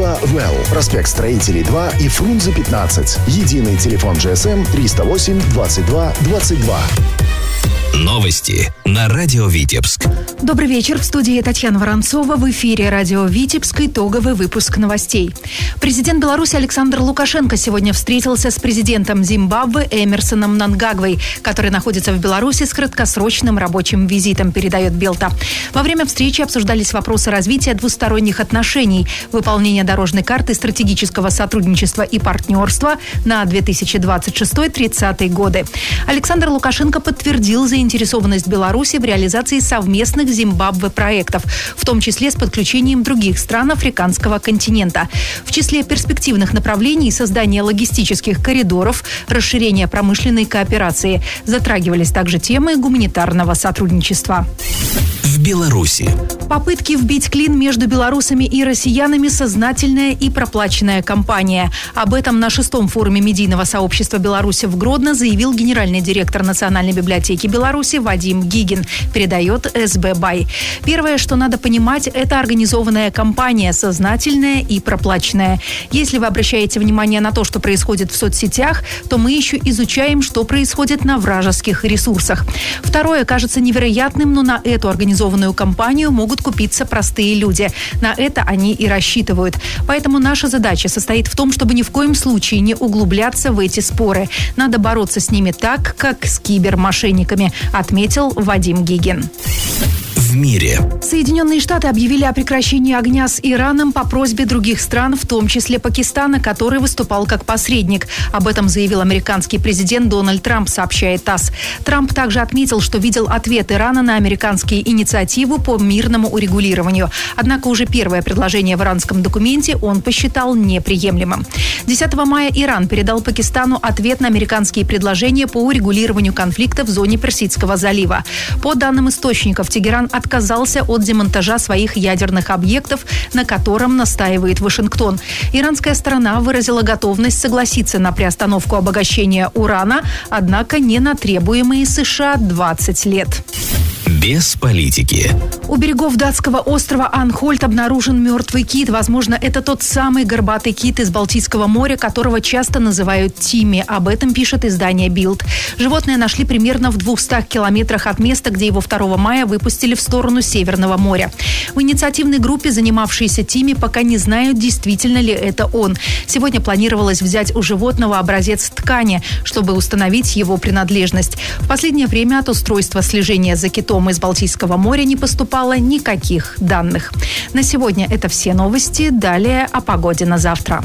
Вилла Well, проспект Строителей 2 и Фрунзе 15. Единый телефон GSM 308 22 22. Новости на радио Витебск. Добрый вечер. В студии Татьяна Воронцова. В эфире радио Витебск. Итоговый выпуск новостей. Президент Беларуси Александр Лукашенко сегодня встретился с президентом Зимбабве Эмерсоном Мнангагвой, который находится в Беларуси с краткосрочным рабочим визитом, передает Белта. Во время встречи обсуждались вопросы развития двусторонних отношений, выполнения дорожной карты стратегического сотрудничества и партнерства на 2026-30 годы. Александр Лукашенко подтвердил заинтересованность Беларуси в реализации совместных Зимбабве-проектов, в том числе с подключением других стран африканского континента. В числе перспективных направлений создание логистических коридоров, расширение промышленной кооперации. Затрагивались также темы гуманитарного сотрудничества. В Беларуси. Попытки вбить клин между белорусами и россиянами – сознательная и проплаченная кампания. Об этом на 6-м форуме медийного сообщества Беларуси в Гродно заявил генеральный директор Национальной библиотеки Беларуси Вадим Гигин, передает СБ Бай. Первое, что надо понимать, это организованная кампания, сознательная и проплаченная. Если вы обращаете внимание на то, что происходит в соцсетях, то мы еще изучаем, что происходит на вражеских ресурсах. Второе кажется невероятным, но на эту организованную кампанию могут купиться простые люди. На это они и рассчитывают. Поэтому наша задача состоит в том, чтобы ни в коем случае не углубляться в эти споры. Надо бороться с ними так, как с кибермошенниками, отметил Вадим Гигин. В мире. Соединенные Штаты объявили о прекращении огня с Ираном по просьбе других стран, в том числе Пакистана, который выступал как посредник. Об этом заявил американский президент Дональд Трамп, сообщает ТАСС. Трамп также отметил, что видел ответ Ирана на американские инициативы по мирному урегулированию. Однако уже первое предложение в иранском документе он посчитал неприемлемым. 10 мая Иран передал Пакистану ответ на американские предложения по урегулированию конфликта в зоне Персидского залива. По данным источников, Тегеран отказался от демонтажа своих ядерных объектов, на котором настаивает Вашингтон. Иранская сторона выразила готовность согласиться на приостановку обогащения урана, однако не на требуемые США 20 лет. Без политики. У берегов датского острова Анхольт обнаружен мертвый кит. Возможно, это тот самый горбатый кит из Балтийского моря, которого часто называют Тимми. Об этом пишет издание Билд. Животное нашли примерно в 200 километрах от места, где его 2 мая выпустили в сторону Северного моря. В инициативной группе, занимавшейся Тимми, пока не знают, действительно ли это он. Сегодня планировалось взять у животного образец ткани, чтобы установить его принадлежность. В последнее время от устройства слежения за китом из Балтийского моря не поступало никаких данных. На сегодня это все новости. Далее о погоде на завтра.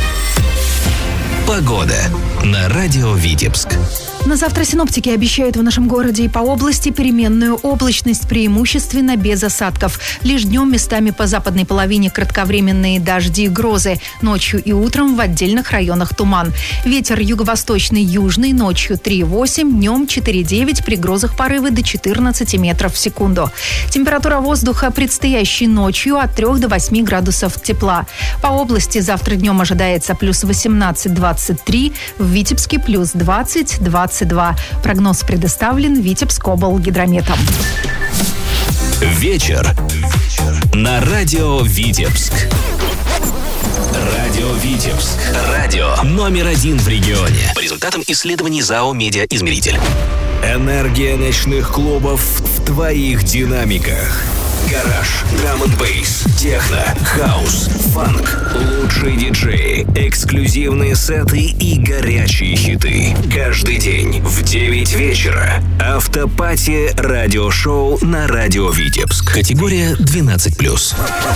Погода на радио Витебск. На завтра синоптики обещают в нашем городе и по области переменную облачность, преимущественно без осадков. Лишь днем местами по западной половине кратковременные дожди и грозы. Ночью и утром в отдельных районах туман. Ветер юго-восточный, южный, ночью 3,8, днем 4,9, при грозах порывы до 14 метров в секунду. Температура воздуха предстоящей ночью от 3 до 8 градусов тепла. По области завтра днем ожидается плюс 18-23, в Витебске плюс 20-22. Прогноз предоставлен Витебскоблгидрометом. Вечер на радио Витебск. Радио Витебск. Радио номер 1 в регионе. По результатам исследований ЗАО «Медиаизмеритель». Энергия ночных клубов в твоих динамиках. Гараж, драм-н-бейс, техно, хаус, фанк, лучшие диджеи, эксклюзивные сеты и горячие хиты. Каждый день в 9 вечера. Автопати радиошоу на радио Витебск. Категория 12+.